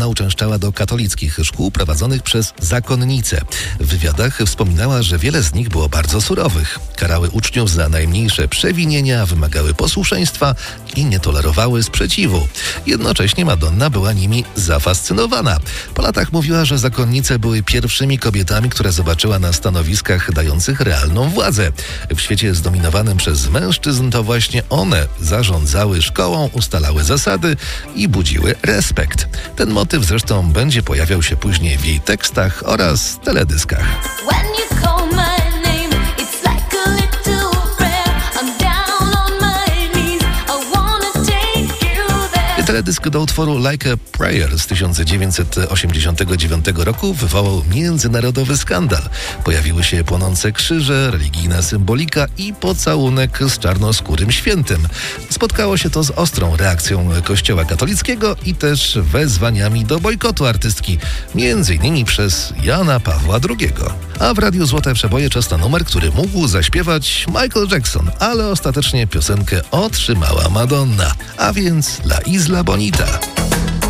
Madonna uczęszczała do katolickich szkół prowadzonych przez zakonnice. W wywiadach wspominała, że wiele z nich było bardzo surowych. Karały uczniów za najmniejsze przewinienia, wymagały posłuszeństwa i nie tolerowały sprzeciwu. Jednocześnie Madonna była nimi zafascynowana. Po latach mówiła, że zakonnice były pierwszymi kobietami, które zobaczyła na stanowiskach dających realną władzę. W świecie zdominowanym przez mężczyzn to właśnie one zarządzały szkołą, ustalały zasady i budziły respekt. Ten motyw zresztą będzie pojawiał się później w jej tekstach oraz teledyskach. Teledysk do utworu Like a Prayer z 1989 roku wywołał międzynarodowy skandal. Pojawiły się płonące krzyże, religijna symbolika i pocałunek z czarnoskórym świętym. Spotkało się to z ostrą reakcją Kościoła katolickiego i też wezwaniami do bojkotu artystki, m.in. przez Jana Pawła II. A w Radiu Złote Przeboje czas na numer, który mógł zaśpiewać Michael Jackson, ale ostatecznie piosenkę otrzymała Madonna, a więc La Isla Bonita.